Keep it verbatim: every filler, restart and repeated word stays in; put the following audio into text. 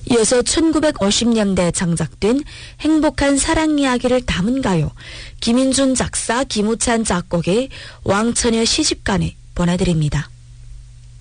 이어서 천구백오십 년대 장작된 행복한 사랑 이야기를 담은 가요 김인준 작사 김우찬 작곡의 왕처녀 시집간을 보내드립니다.